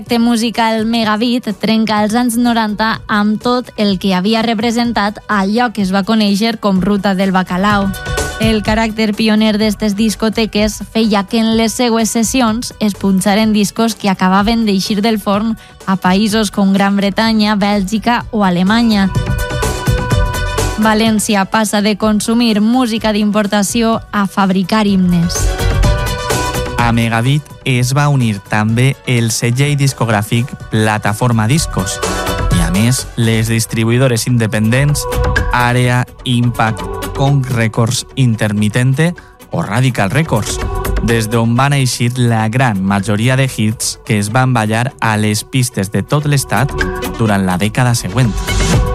El musical Megabit trenca els anys 90 amb tot el que havia representat allò que es va conèixer com Ruta del Bacalao. El caràcter pioner d'aquestes discoteques feia que en les seues sessions es punxaren discos que acabaven d'eixir del forn a països com Gran Bretanya, Bèlgica o Alemanya. València passa de consumir música d'importació a fabricar himnes. A Megabit es va unir també el segell discogràfic Plataforma Discos i, a més, les distribuïdores independents Àrea, Impact, Kong Records Intermitente o Radical Records, des d'on van eixir la gran majoria de hits que es van ballar a les pistes de tot l'estat durant la dècada següent.